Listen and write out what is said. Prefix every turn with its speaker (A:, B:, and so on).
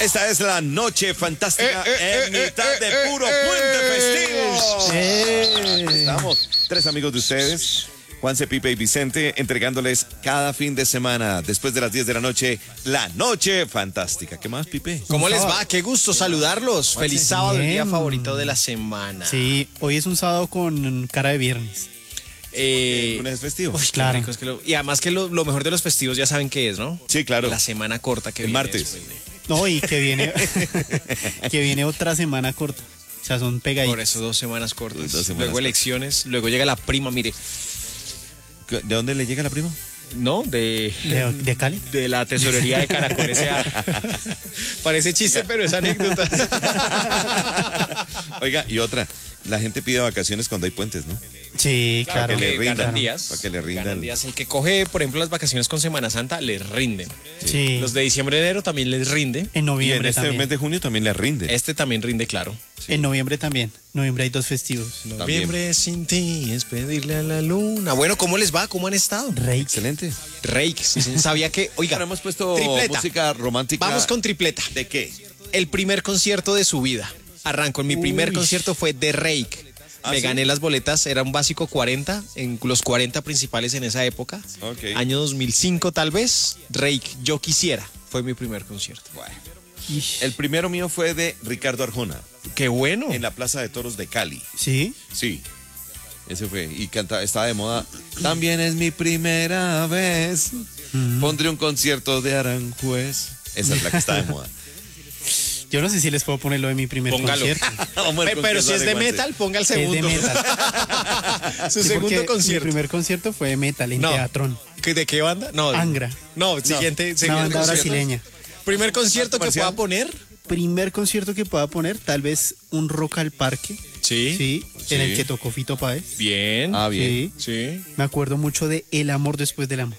A: Esta es la noche fantástica en mitad de puro puente festivo. Estamos, 3 amigos de ustedes, Juanse, Pipe y Vicente, entregándoles cada fin de semana, después de las 10 de la noche, la noche fantástica. ¿Qué más, Pipe?
B: ¿Cómo les va? Qué gusto saludarlos. Feliz sábado, el día
C: Bien.
B: favorito de la semana.
C: Sí, hoy es un sábado con cara de viernes.
A: ¿El lunes es festivo?
B: Uy, qué
C: Claro.
B: rico es que y además que lo mejor de los festivos ya saben qué es, ¿no?
A: Sí, claro.
B: La semana corta que
A: El
B: viene
A: martes.
B: después de-
C: No, y que viene, que viene otra semana corta. O sea, son
B: Por
C: pegaditos.
B: eso 2 semanas cortas.
A: 2 semanas
B: luego
A: cortas.
B: elecciones, luego llega la prima, mire.
A: ¿De dónde le llega la prima?
B: ¿No? De
C: ¿De Cali?
B: de la tesorería de Caracol S.A. Parece chiste, pero es anécdota.
A: Oiga, y otra, la gente pide vacaciones cuando hay puentes, ¿no?
C: Sí,
A: Para
C: claro.
A: que le rindan.
B: ganan días.
A: Para que le rindan.
B: Ganan días. El que coge, por ejemplo, las vacaciones con Semana Santa, les rinden.
C: Sí.
B: Los de diciembre, enero también les rinde.
C: En
A: Y en
C: noviembre
A: este
C: también.
A: mes de junio también le rinde.
B: Este también rinde, claro.
C: En noviembre también. Noviembre hay 2 festivos.
B: Noviembre sin ti es pedirle a la luna. Bueno, ¿cómo les va? ¿Cómo han estado?
C: Rey.
A: Excelente.
B: Reik, sí, sabía que, oiga,
A: Ahora hemos puesto
B: tripleta.
A: música romántica.
B: Vamos con tripleta.
A: ¿De qué?
B: El primer concierto de su vida. Arranco. Mi primer
C: Uy.
B: concierto fue de Reik.
A: ¿Ah,
B: Me
A: sí?
B: gané las boletas, era un básico 40, en los 40 principales en esa época.
A: Ok.
B: Año 2005 tal vez. Reik, Yo Quisiera, fue mi primer concierto.
C: Ish.
A: El primero mío fue de Ricardo Arjona,
B: Qué bueno.
A: en la Plaza de Toros de Cali.
C: ¿Sí?
A: Sí, ese fue. Y estaba de moda. También es mi primera vez. Pondré un concierto de Aranjuez. Esa es la que está de moda.
C: Yo no sé si les puedo poner lo de mi primer
B: Póngalo.
C: concierto.
A: Vamos al
B: Pero si
A: concierto
B: es de
A: Juanse.
B: metal, ponga el
C: Es de
B: segundo.
C: metal.
B: Su
C: Sí, porque
B: segundo concierto.
C: Mi primer concierto fue de metal en
B: No.
C: Teatrón.
B: ¿De qué banda? No.
C: Angra.
B: No, siguiente.
C: Una
B: siguiente
C: banda
B: concierto.
C: brasileña.
B: Primer concierto que
A: Comercial.
B: pueda poner.
C: Primer concierto que pueda poner, tal vez un Rock al Parque.
B: Sí.
C: Sí, en el
A: Sí.
C: que tocó Fito Páez.
B: Bien.
A: Ah, bien.
C: Sí.
B: Sí.
C: Me acuerdo mucho de El amor después del amor.